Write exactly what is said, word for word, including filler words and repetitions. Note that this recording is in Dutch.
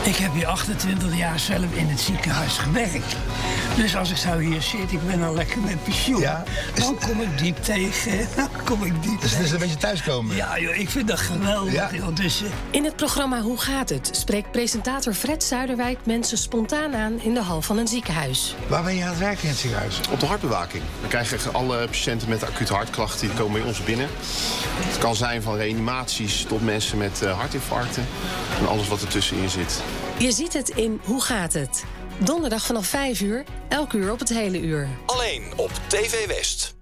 Ik heb hier achtentwintig jaar zelf in het ziekenhuis gewerkt. Dus als ik zo hier zit, ik ben al lekker met pensioen. Ja. Dan kom ik diep tegen. Dan kom ik diep Dus het is tegen. een beetje thuiskomen. Ja, joh, ik vind dat geweldig. Ja. Joh. Dus, uh, In het programma Hoe gaat het? Spreekt presentator Fred Zuiderwijk mensen spontaan aan in de hal van een ziekenhuis. Waar ben je aan het werken in het ziekenhuis? Op de hartbewaking. Dan krijgen alle patiënten met acute hartklachten, die komen bij ons binnen. Het kan zijn van reanimaties tot mensen met uh, hartinfarcten. En alles wat ertussenin zit. Je ziet het in Hoe gaat het? Donderdag vanaf vijf uur, elk uur op het hele uur. Alleen op T V West.